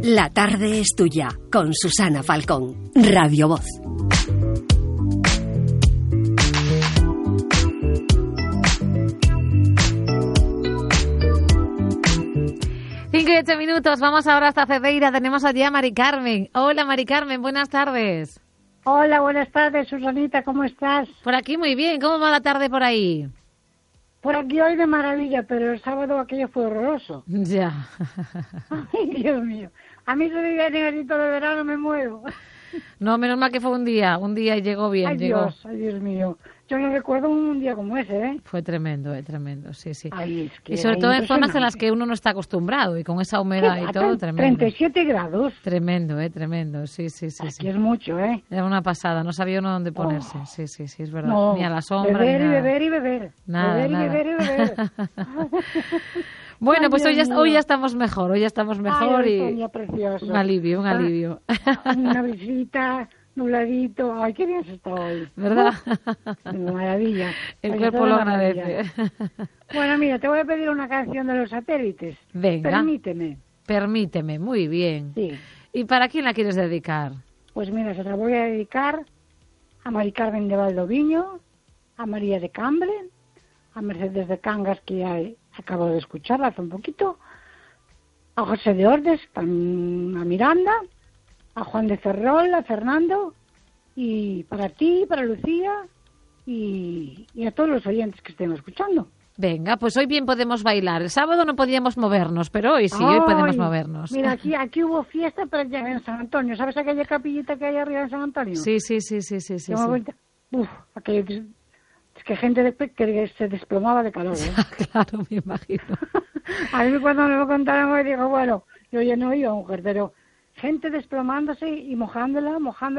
La tarde es tuya, con Susana Falcón, Radio Voz. Cinco y 8 minutos, vamos ahora hasta Cedeira, tenemos allí a Mari Carmen. Hola Mari Carmen, buenas tardes. Hola, buenas tardes, Susanita, ¿cómo estás? Por aquí muy bien, ¿cómo va la tarde por ahí? Por aquí hoy de maravilla, pero el sábado aquello fue horroroso. Ya. Ay, Dios mío, a mí se me viene así todo el verano, me muero. No, menos mal que fue un día y llegó bien. Ay, Dios mío. Yo no recuerdo un día como ese, ¿eh? Fue tremendo, sí. Ay, es que y sobre todo en zonas en las que uno no está acostumbrado y con esa humedad y todo, tremendo. 37 grados. Tremendo, sí. Aquí es mucho, ¿eh? Era una pasada, no sabía uno dónde ponerse. Sí, es verdad. No, ni a la sombra, beber ni nada. y beber. Nada, beber nada. y beber. Bueno, Ay, pues Dios hoy mío. ya estamos mejor Ay, y Sonia, precioso. un alivio. Una visita, nubladito. Ay, qué bien se está hoy. ¿Verdad? Maravilla. El Hoy cuerpo está de lo maravilla. agradece. Bueno, mira, te voy a pedir una canción de los Satélites. Venga. Permíteme. Muy bien. Sí. ¿Y para quién la quieres dedicar? Pues mira, se la voy a dedicar a Mari Carmen de Valdoviño, a María de Cambre, a Mercedes de Cangas, que ya acabo de escucharla hace un poquito, a José de Ordes, a Miranda, a Juan de Ferrol, a Fernando, y para ti, para Lucía, y a todos los oyentes que estén escuchando. Venga, pues hoy bien podemos bailar. El sábado no podíamos movernos, pero hoy sí, hoy podemos movernos. Mira, aquí hubo fiesta, pero ya en San Antonio. ¿Sabes aquella capillita que hay arriba en San Antonio? Sí. Uf, aquello que... Es que gente que se desplomaba de calor, ¿eh? Claro, me imagino. A mí cuando me lo contaron me dijo, bueno, yo ya no iba, mujer, pero gente desplomándose y mojándola,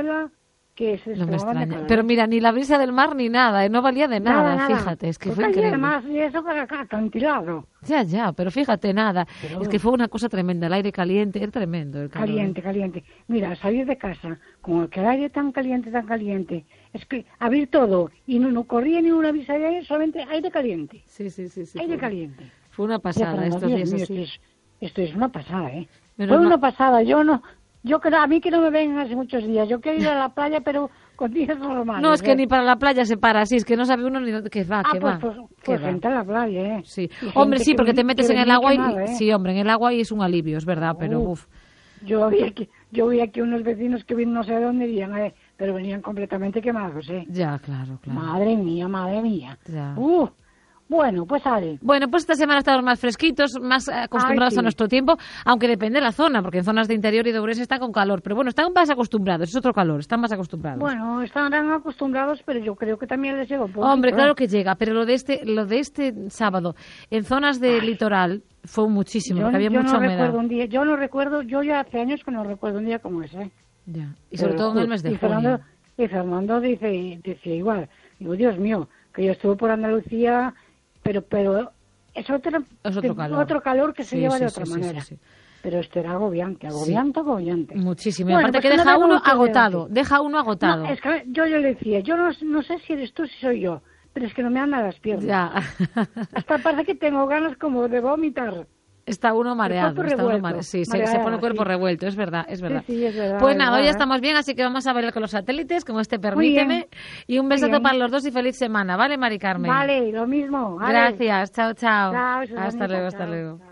que se No me desplomaban de extraña. calor. Pero mira, ni la brisa del mar ni nada, no valía de nada, fíjate, es que Porque fue increíble. además, y eso para acá, acantilado. Ya, pero fíjate, nada. Pero... Es que fue una cosa tremenda, el aire caliente, era tremendo el calor. Caliente. Mira, salir de casa con el aire tan caliente, es que abrir todo y no corría ni una brisa de aire, solamente aire caliente. Sí. Aire caliente. Fue una pasada estos días así. Esto es una pasada, ¿eh? Menos Fue una mal. pasada, yo creo, a mí que no me vengan hace muchos días, yo quiero ir a la playa, pero con días normales. No, es que ni para la playa se para así, es que no sabe uno ni dónde que va, que va. Pues gente a la playa, ¿eh? Sí. Y Hombre, gente sí, que porque te vi- metes que en el venía agua quemada, ¿eh? Sí, hombre, en el agua y es un alivio, es verdad, pero uf. Yo vi aquí unos vecinos que vienen no sé de dónde venían, pero venían completamente quemados, ¿eh? Ya, claro. Madre mía. Ya. Bueno, pues Ale. Bueno, pues esta semana estamos más fresquitos, más acostumbrados Ay, sí. a nuestro tiempo, aunque depende de la zona, porque en zonas de interior y de Ourense están con calor, pero bueno, están más acostumbrados, es otro calor, están más acostumbrados. Bueno, estarán acostumbrados, pero yo creo que también les llega un poco. Hombre, claro que llega, pero lo de este sábado, en zonas de litoral, fue muchísimo, porque había mucha humedad. Yo ya hace años que no recuerdo un día como ese. Ya. Y sobre todo en el mes de junio. Y Fernando dice igual. Digo, Dios mío, que yo estuve por Andalucía, pero es otro calor que se lleva de otra manera. Sí. Pero esto era agobiante. Muchísimo. Y Bueno, aparte pues que deja uno agotado. agotado. No, es que yo le decía, yo no sé si eres tú, si soy yo, pero es que no me andan las piernas. Ya. Hasta parece que tengo ganas como de vomitar. Está uno mareado. Sí, se pone el cuerpo revuelto, es verdad. Sí, es verdad. Pues nada, hoy ya estamos bien, así que vamos a bailar con los satélites, como Permíteme. Y un besazo para los dos y feliz semana, ¿vale, Mari Carmen? Vale, lo mismo. Vale. Gracias, chao. Chao, Hasta luego. chao.